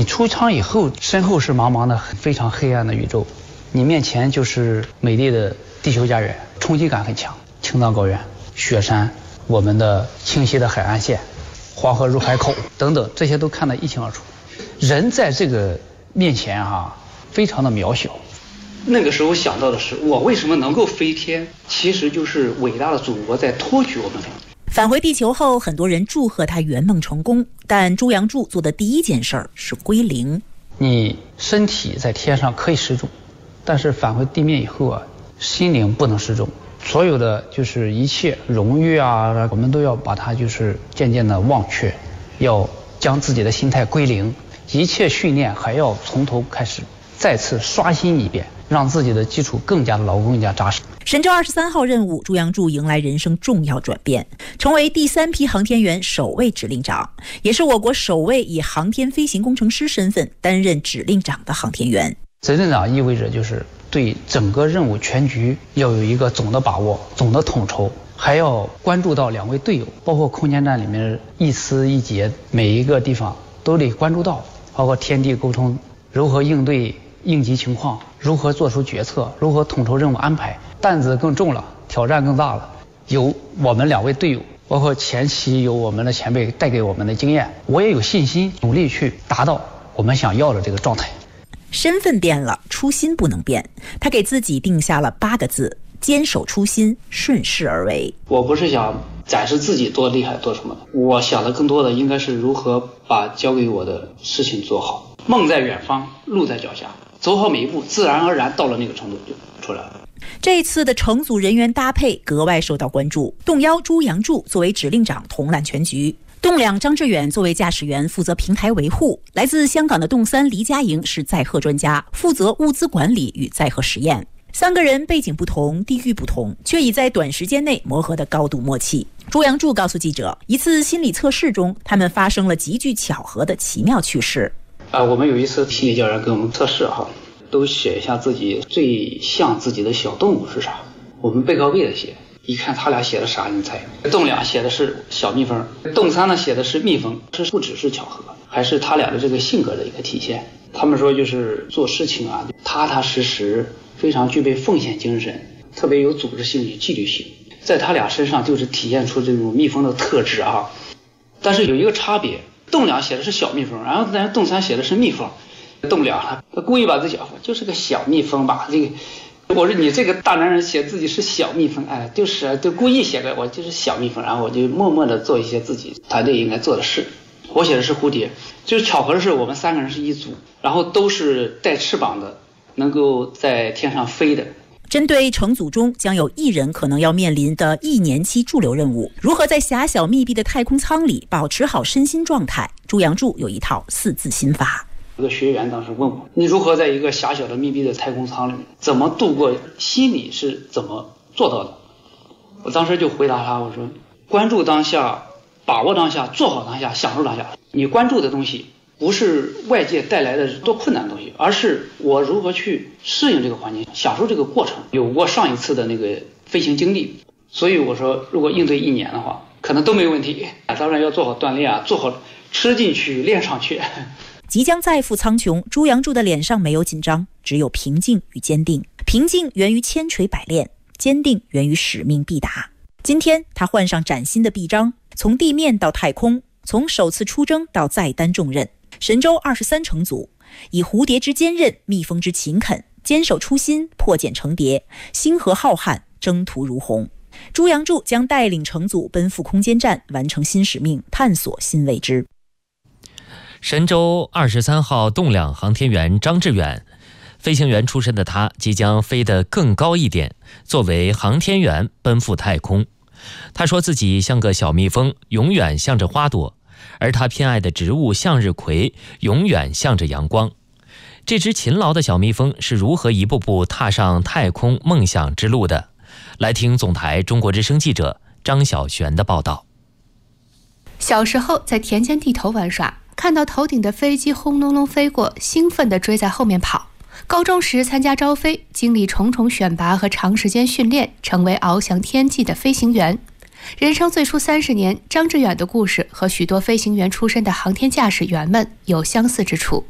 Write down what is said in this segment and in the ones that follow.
出舱以后，身后是茫茫的非常黑暗的宇宙，你面前就是美丽的地球家园，冲击感很强。青藏高原、雪山，我们的清晰的海岸线，黄河入海口等等，这些都看得一清二楚。人在这个面前非常的渺小。那个时候想到的是，我为什么能够飞天？其实就是伟大的祖国在托举我们。 返回地球后，很多人祝贺他圆梦成功，但朱杨柱做的第一件事是归零。 你身体在天上可以失重，但是返回地面以后心灵不能失重。所有的就是一切荣誉我们都要把它就是渐渐的忘却，要将自己的心态归零，一切训练还要从头开始，再次刷新一遍，让自己的基础更加的牢固，更加扎实。 神舟23号任务，朱杨柱迎来人生重要转变，成为第3批航天员首位指令长，也是我国首位以航天飞行工程师身份担任指令长的航天员。 指令长意味着就是对整个任务全局要有一个总的把握、总的统筹，还要关注到2位队友，包括空间站里面一丝一节，每一个地方都得关注到，包括天地沟通，如何应对应急情况，如何做出决策，如何统筹任务安排。担子更重了，挑战更大了。有我们2位队友，包括前期有我们的前辈带给我们的经验，我也有信心努力去达到我们想要的这个状态。 身份变了，初心不能变。他给自己定下了8个字：坚守初心，顺势而为。 我不是想展示自己多厉害多什么的，我想的更多的应该是如何把交给我的事情做好。梦在远方，路在脚下，走好每一步，自然而然到了那个程度就出来了。 这次的乘组人员搭配格外受到关注，动1朱杨柱作为指令长统揽全局，动2张志远作为驾驶员负责平台维护，来自香港的动3黎佳莹是载荷专家，负责物资管理与载荷实验。3个人背景不同，地域不同，却已在短时间内磨合的高度默契。朱杨柱告诉记者，一次心理测试中，他们发生了极具巧合的奇妙趣事。 我们有一次心理教练给我们测试都写一下自己最像自己的小动物是啥，我们背靠背的写，一看他俩写的啥你猜？动2写的是小蜜蜂，动3呢写的是蜜蜂，这不只是巧合，还是他俩的这个性格的一个体现。他们说就是做事情踏踏实实，非常具备奉献精神，特别有组织性与纪律性，在他俩身上就是体现出这种蜜蜂的特质但是有一个差别，动2写的是小蜜蜂，然后动3写的是蜜蜂。动2他故意把自己就是个小蜜蜂吧，这个我说你这个大男人写自己是小蜜蜂，就故意写个我就是小蜜蜂，然后我就默默的做一些自己团队应该做的事。我写的是蝴蝶，就是巧合的是我们3个人是一组，然后都是带翅膀的，能够在天上飞的。 针对乘组中将有1人可能要面临的1年期驻留任务，如何在狭小密闭的太空舱里保持好身心状态，朱杨柱有一套4字心法。 一个学员当时问我，你如何在一个狭小的密闭的太空舱里面怎么度过，心里是怎么做到的？我当时就回答他，我说关注当下，把握当下，做好当下，享受当下。你关注的东西不是外界带来的多困难的东西，而是我如何去适应这个环境，享受这个过程。有过上一次的那个飞行经历，所以我说如果应对1年的话可能都没问题。当然要做好锻炼做好吃进去练上去。 即将再赴苍穹，朱杨柱的脸上没有紧张，只有平静与坚定。平静源于千锤百炼，坚定源于使命必达。今天他换上崭新的臂章，从地面到太空，从首次出征到再担重任。神舟23乘组以蝴蝶之坚韧，蜜蜂之勤恳，坚守初心，破茧成蝶，星河浩瀚，征途如虹。朱杨柱将带领乘组奔赴空间站，完成新使命，探索新未知。 神舟23号动2航天员张志远，飞行员出身的他即将飞得更高一点，作为航天员奔赴太空。他说自己像个小蜜蜂，永远向着花朵，而他偏爱的植物向日葵永远向着阳光。这只勤劳的小蜜蜂是如何一步步踏上太空梦想之路的？来听总台中国之声记者张晓璇的报道。 小时候在田间地头玩耍，看到头顶的飞机轰隆隆飞过，兴奋地追在后面跑。高中时参加招飞，经历重重选拔和长时间训练，成为翱翔天际的飞行员。人生最初30年，张志远的故事和许多飞行员出身的航天驾驶员们有相似之处。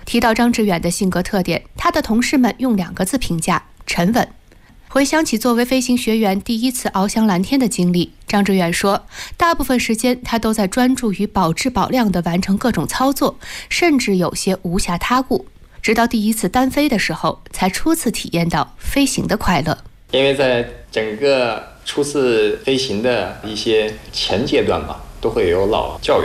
提到张志远的性格特点，他的同事们用2个字评价：沉稳。回想起作为飞行学员第一次翱翔蓝天的经历，张志远说，大部分时间他都在专注于保质保量地完成各种操作，甚至有些无暇他顾。直到第一次单飞的时候，才初次体验到飞行的快乐。 因为在整个初次飞行的一些前阶段吧，都会有老教员